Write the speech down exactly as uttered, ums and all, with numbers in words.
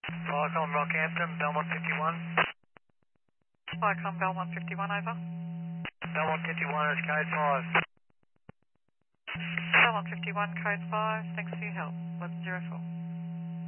Viacom Rockhampton, Belmont fifty-one. Viacom Belmont fifty-one, over. Belmont fifty-one is code five. Belmont fifty-one, code five, thanks for your help. one zero four.